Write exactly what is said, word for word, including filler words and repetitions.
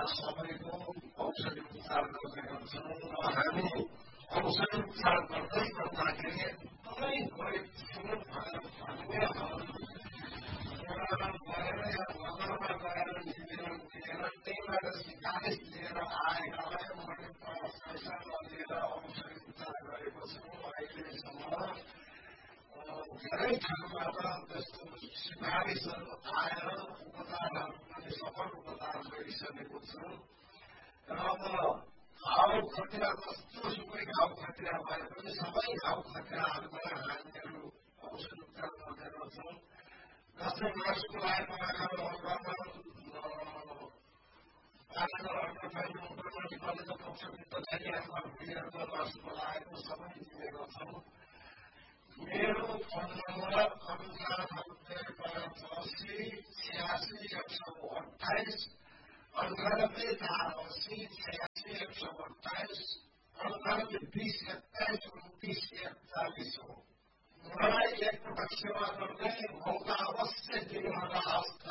सबैको औषधि उपचार गर्ने गर्छौँ र हामी औषधि उपचार गर्दै गर्दाखेरि एकदमै गरिब छौँ भनेर भन्ने गएर या बजारमा गएर निवेदन दिएर त्यहीबाट सिफारिस लिएर आएकालाई मैले पैसा नदिएर औषधि उपचार गरेको छु। अहिलेसम्म धेरै ठाउँबाट त्यस्तो सिफारिसहरू आएर उपचारहरू पनि सफल उपचार गरिसकेको छु र अब घाउ खटिरा जस्तो सुकै घाउ खटिरा भए पनि सबै घाउ खटिराहरूबाट हामीहरू औषधि उपचार गर्ने गर्छौँ। जस्तै नर्सको लागेको आँखामा अङ्गमा आँखामा अङ्गमा निकालेको पक्षपित्त छाइआमा भुइँहरूमा नर्सको लागेको सबै दिने गर्छौँ। मेरो फोन नम्बर अन्ठानब्बे पचासी छ्यासी एक सौ अठाइस अन्ठानब्बे चार अस्सी छ्यासी एक सौ अठाइस अन्ठानब्बे बिस एक्काइस उन्तिस एकचालिस हो। मलाई एकपटक सेवा गर्ने मौका अवश्य दिनुहोला।